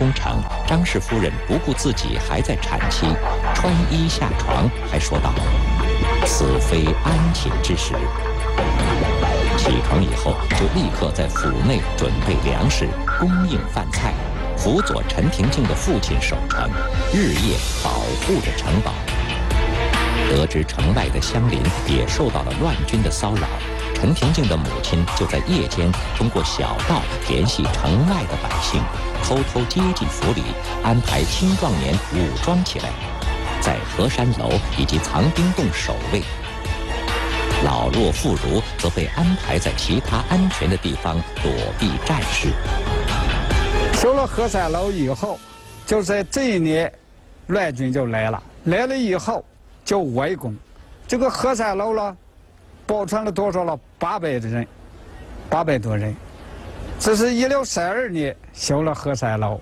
工程，张氏夫人不顾自己还在产期，穿衣下床，还说道：“此非安寝之时。”起床以后，就立刻在府内准备粮食，供应饭菜，辅佐陈廷敬的父亲守城，日夜保护着城堡。得知城外的乡邻也受到了乱军的骚扰，陈廷敬的母亲就在夜间通过小道联系城外的百姓，偷偷接济府里，安排青壮年武装起来，在河山楼以及藏兵洞守卫。老弱妇孺则被安排在其他安全的地方躲避战事。 修了河山楼以后，就在这一年，乱军就来了以后就围攻。这个河山楼了，保存了多少了？800多人。这是1632年修了河山楼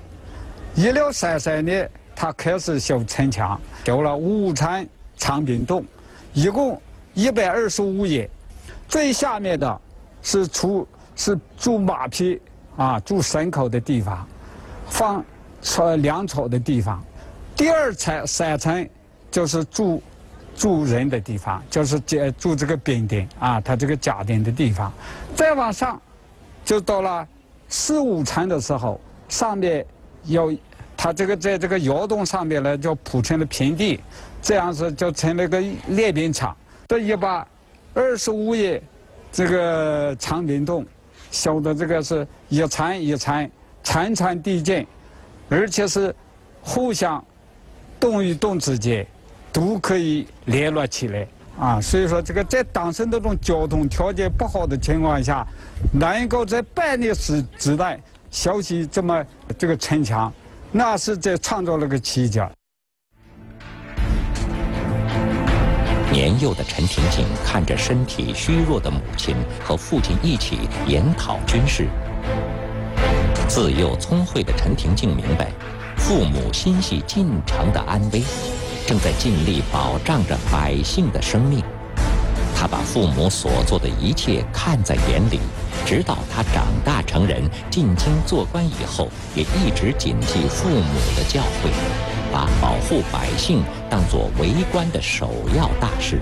，1633年他开始修城墙，修了5层藏兵洞，一共125页。最下面的是筑马匹筑牲口的地方，放粮草的地方。第2层、3层就是住人的地方，就是住这个兵丁他这个家丁的地方。再往上，就到了4、5层的时候，上面有他这个在这个窑洞上面呢，就铺成了平地，这样子就成了个练兵场。这125页这个藏兵洞修的这个是一层一层，层层递进，而且是互相洞与洞之间都可以联络起来所以说这个在当时那种交通条件不好的情况下，能够在半年之内修起这个城墙，那是在创造了个奇迹。 年幼的陈廷敬看着身体虚弱的母亲和父亲一起研讨军事。自幼聪慧的陈廷敬明白，父母心系晋城的安危，正在尽力保障着百姓的生命。他把父母所做的一切看在眼里，直到他长大成人进京做官以后，也一直谨记父母的教诲，把保护百姓当作为官的首要大事。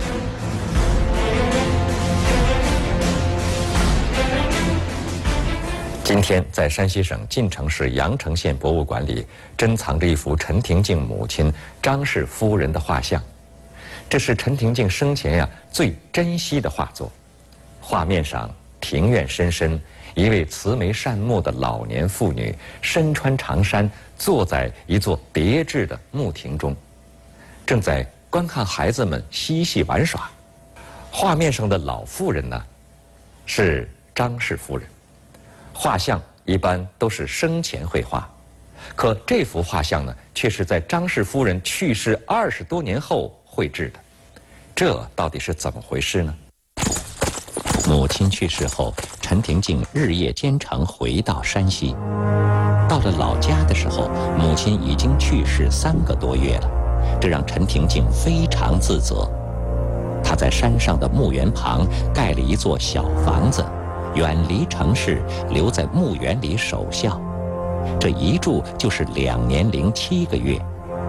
今天在山西省晋城市阳城县博物馆里珍藏着一幅陈廷敬母亲张氏夫人的画像，这是陈廷敬生前最珍惜的画作。画面上庭院深深，一位慈眉善目的老年妇女身穿长衫，坐在一座别致的木亭中，正在观看孩子们嬉戏玩耍。画面上的老妇人呢，是张氏夫人。画像一般都是生前绘画，可这幅画像呢，却是在张氏夫人去世20多年后绘制的。这到底是怎么回事呢？母亲去世后，陈廷敬日夜兼程回到山西。到了老家的时候，母亲已经去世3个多月了，这让陈廷敬非常自责。他在山上的墓园旁盖了一座小房子，远离城市，留在墓园里守孝。这一住就是2年零7个月。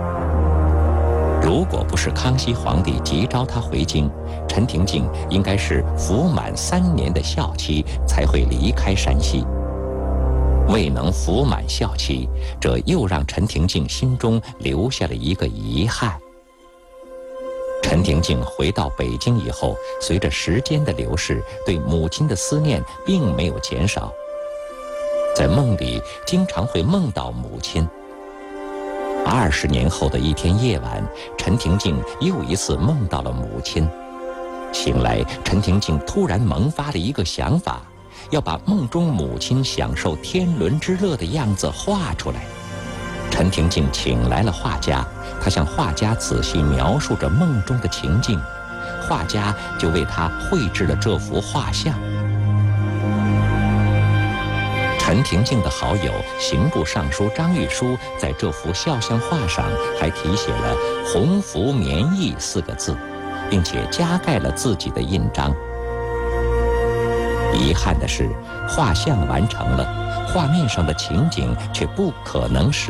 如果不是康熙皇帝急召他回京，陈廷敬应该是服满3年的孝期才会离开山西。未能服满孝期，这又让陈廷敬心中留下了一个遗憾。陈廷敬回到北京以后，随着时间的流逝，对母亲的思念并没有减少。在梦里经常会梦到母亲。20年后的一天夜晚，陈廷敬又一次梦到了母亲。醒来，陈廷敬突然萌发了一个想法，要把梦中母亲享受天伦之乐的样子画出来。陈廷敬请来了画家，他向画家仔细描述着梦中的情境，画家就为他绘制了这幅画像。陈廷敬的好友刑部尚书张玉书在这幅肖像画上还题写了“鸿福绵溢”4个字，并且加盖了自己的印章。遗憾的是，画像完成了，画面上的情景却不可能实